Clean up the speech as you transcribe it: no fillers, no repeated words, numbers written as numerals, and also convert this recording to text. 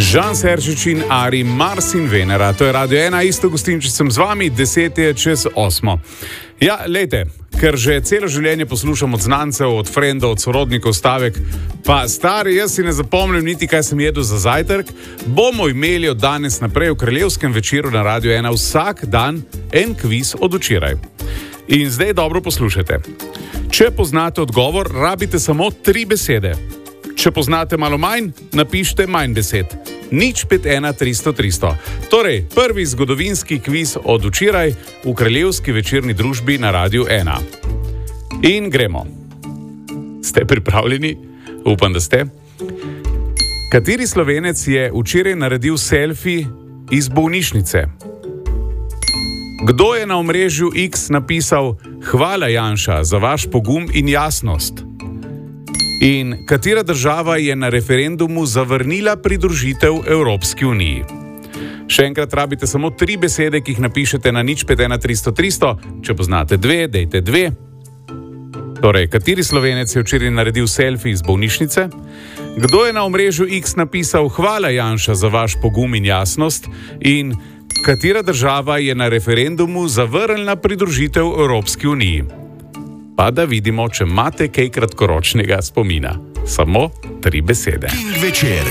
Žan Seržič in Ari, Mars in Venera. To je Radio 1, isto gostinčič sem z vami, 10:08. Ja, lejte, ker že celo življenje poslušam od znancev, od frendov, od sorodnikov stavek, pa stari, jaz si ne zapomnim niti, kaj sem jedel za zajtrk, bomo imeli od danes naprej v Kraljevskem večeru na Radio 1 vsak dan en kviz od včeraj. In zdaj dobro poslušajte. Če poznate odgovor, rabite samo 3 besede. Če poznate malo manj, napišite manj besed. 051 300 300. Torej, prvi zgodovinski kviz od včeraj v Kraljevski večerni družbi na Radiu 1. In gremo. Ste pripravljeni? Upam, da ste. Kateri Slovenec je včeraj naredil selfie iz bolnišnice? Kdo je na omrežju X napisal: "Hvala Janša za vaš pogum in jasnost"? In katera država je na referendumu zavrnila pridružitev Evropski uniji? Še enkrat rabite samo 3 besede, ki jih napišete na 051 300 300. Če poznate 2, dejte 2. Torej, kateri Slovenec je včeraj naredil selfie iz bolnišnice? Kdo je na omrežju X napisal: "Hvala Janša za vaš pogum in jasnost"? In katera država je na referendumu zavrnila pridružitev Evropski uniji? Pa da vidimo, če imate kaj kratkoročnega spomina. Samo 3 besede. Večer.